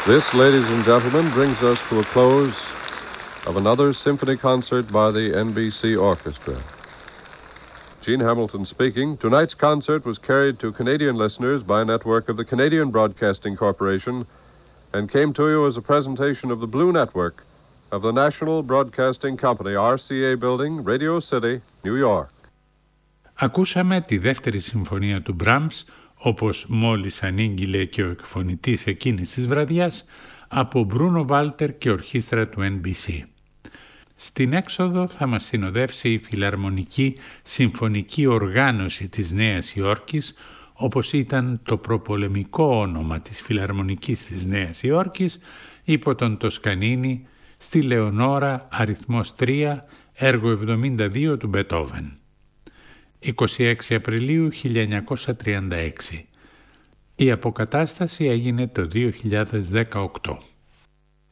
This, ladies and gentlemen, brings us to a close of another symphony concert by the NBC Orchestra. Gene Hamilton speaking. Tonight's concert was carried to Canadian listeners by a network of the Canadian Broadcasting Corporation and came to you as a presentation of the Blue Network of the National Broadcasting Company, RCA Building, Radio City, New York. Ακούσαμε τη δεύτερη συμφωνία του Μπραμς, όπως μόλις ανήγγειλε και ο εκφωνητής εκείνης της βραδιάς, από Μπρούνο Βάλτερ και ορχήστρα του NBC. Στην έξοδο θα μας συνοδεύσει η Φιλαρμονική Συμφωνική Οργάνωση της Νέας Υόρκης, όπως ήταν το προπολεμικό όνομα της Φιλαρμονικής της Νέας Υόρκης, υπό τον Τοσκανίνη, στη Λεωνόρα αριθμός 3, έργο 72 του Μπετόβεν. 26 Απριλίου 1936. Η αποκατάσταση έγινε το 2018.